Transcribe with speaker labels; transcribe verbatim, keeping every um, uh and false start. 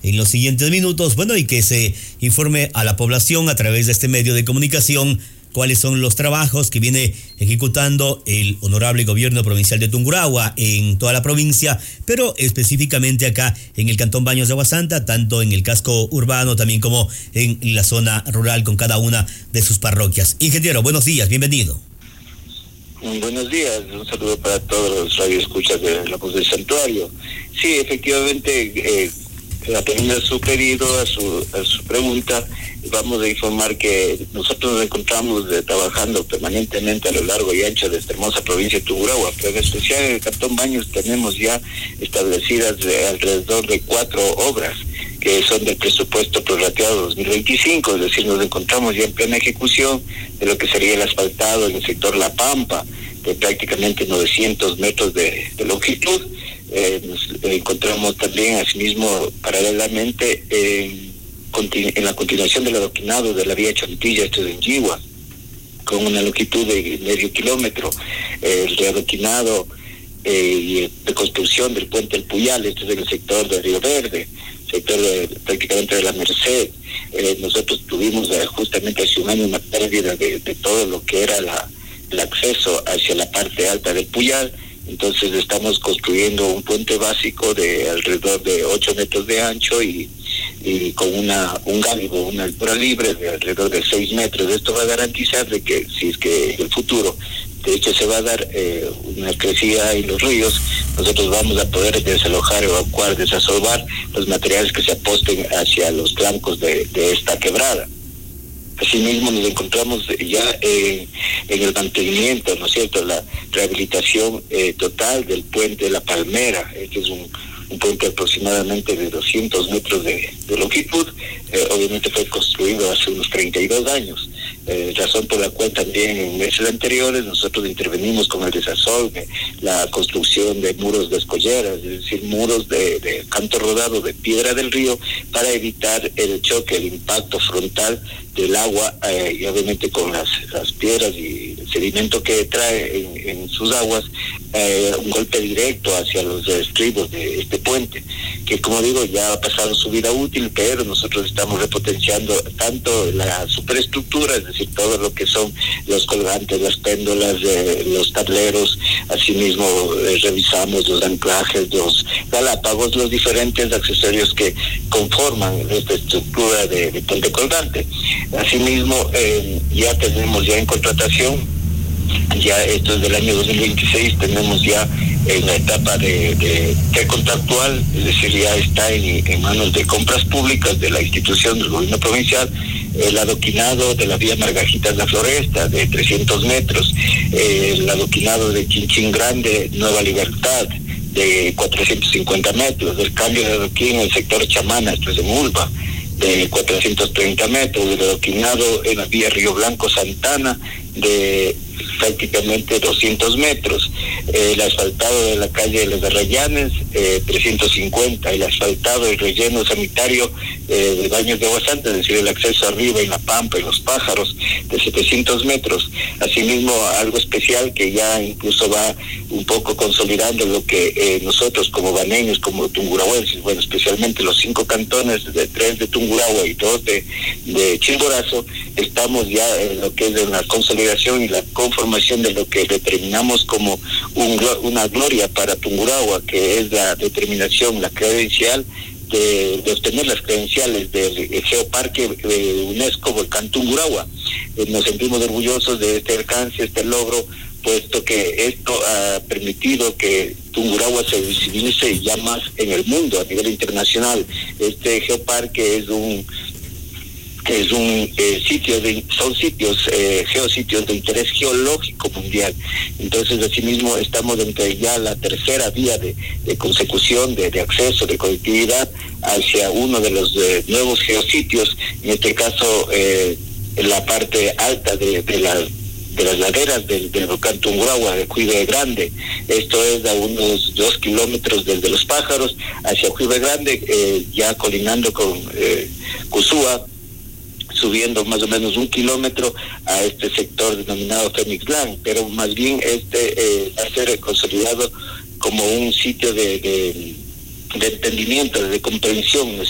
Speaker 1: en los siguientes minutos, bueno, y que se informe a la población a través de este medio de comunicación cuáles son los trabajos que viene ejecutando el honorable gobierno provincial de Tungurahua en toda la provincia, pero específicamente acá en el Cantón Baños de Agua Santa, tanto en el casco urbano también como en la zona rural con cada una de sus parroquias. Ingeniero, buenos días, bienvenido.
Speaker 2: Buenos días, un saludo para todos los radioescuchas de La Voz del Santuario. Sí, efectivamente, eh, atendiendo a su pedido, a su, a su pregunta, vamos a informar que nosotros nos encontramos de, trabajando permanentemente a lo largo y ancho de esta hermosa provincia de Tungurahua, pero en especial en el Cantón Baños tenemos ya establecidas de alrededor de cuatro obras que son del presupuesto prorrateado dos mil veinticinco, es decir, nos encontramos ya en plena ejecución de lo que sería el asfaltado en el sector La Pampa, de prácticamente novecientos metros de, de longitud. Eh, nos encontramos también, asimismo, paralelamente, eh, continu- en la continuación del adoquinado de la vía Chontilla, esto es en Yiwa, con una longitud de medio kilómetro, eh, el readoquinado eh, y de construcción del puente El Puyal, esto es en el sector de Río Verde, sector de, prácticamente de la Merced. Eh, nosotros tuvimos eh, justamente hace un año una pérdida de, de todo lo que era la, el acceso hacia la parte alta del Puyal. Entonces estamos construyendo un puente básico de alrededor de ocho metros de ancho y, y con una un gálibo, una altura libre de alrededor de seis metros. Esto va a garantizar de que si es que en el futuro, de hecho, se va a dar eh, una crecida en los ríos, nosotros vamos a poder desalojar, evacuar, desasolvar los materiales que se aposten hacia los flancos de, de esta quebrada. Asimismo, nos encontramos ya eh, en el mantenimiento, ¿no es cierto?, la rehabilitación eh, total del puente de La Palmera, eh, que es un, un puente aproximadamente de doscientos metros de, de longitud. Eh, obviamente fue construido hace unos treinta y dos años, eh, razón por la cual también en meses anteriores nosotros intervenimos con el desasolve, la construcción de muros de escolleras, es decir, muros de, de canto rodado de piedra del río, para evitar el choque, el impacto frontal del agua, eh, y obviamente con las, las piedras y el sedimento que trae en, en sus aguas, eh, un golpe directo hacia los estribos de este puente, que, como digo, ya ha pasado su vida útil, pero nosotros estamos repotenciando tanto la superestructura, es decir, todo lo que son los colgantes, las péndolas, eh, los tableros. Asimismo, eh, revisamos los anclajes, los galápagos, los diferentes accesorios que conforman esta estructura de, de puente colgante. Asimismo, eh, ya tenemos ya en contratación, ya esto es del año dos mil veintiséis, tenemos ya en la etapa de, de precontractual, es decir, ya está en, en manos de compras públicas de la institución del gobierno provincial, el adoquinado de la vía Margajitas La Floresta de trescientos metros, eh, el adoquinado de Chinchín Grande, Nueva Libertad, de cuatrocientos cincuenta metros, el cambio de adoquín en el sector Chamana, esto es en Ulva, de cuatrocientos treinta metros, el adoquinado en la vía Río Blanco Santana de prácticamente doscientos metros, eh, el asfaltado de la calle de los Arrayanes, eh, trescientos cincuenta, el asfaltado del relleno sanitario eh, de Baños de Agua Santa, es decir, el acceso arriba en La Pampa, en Los Pájaros, de setecientos metros. Asimismo, algo especial que ya incluso va un poco consolidando lo que eh, nosotros como baneños, como tungurahuenses, bueno, especialmente los cinco cantones, de tres de Tungurahua y dos de, de Chimborazo, estamos ya en lo que es en la consolidación y la conformación de lo que determinamos como un, una gloria para Tungurahua, que es la determinación, la credencial de, de obtener las credenciales del Geoparque de UNESCO Volcán Tungurahua. Eh, nos sentimos orgullosos de este alcance, este logro, puesto que esto ha permitido que Tungurahua se visibilice ya más en el mundo, a nivel internacional. Este geoparque es un es un eh, sitio de, son sitios, eh, geositios de interés geológico mundial. Entonces, asimismo, estamos entre ya la tercera vía de, de consecución, de, de acceso, de conectividad hacia uno de los eh, nuevos geositios, en este caso, eh, en la parte alta de, de la de las laderas del, del volcán Tungurahua, de Ojibwe Grande. Esto es a unos dos kilómetros desde Los Pájaros hacia Ojibwe Grande, eh, ya colinando con eh, Cusúa, subiendo más o menos un kilómetro a este sector denominado Fénixlán, pero más bien este eh, va a ser consolidado como un sitio de, de, de entendimiento, de comprensión, ¿no?